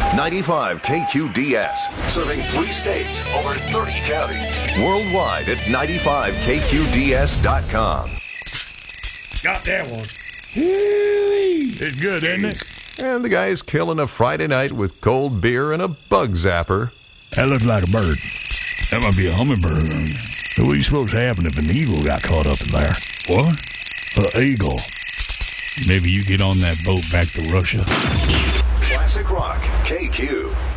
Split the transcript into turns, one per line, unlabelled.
95 KQDS, serving 3 states, over 30 counties. Worldwide at 95KQDS.com.
Got that one. It's good, isn't it?
And the guy's killing a Friday night with cold beer and a bug zapper.
That looks like a bird. That might be a hummingbird. What do you suppose happened if an eagle got caught up in there? What? An eagle. Maybe you get on that boat back to Russia.
Classic Rock, KQ.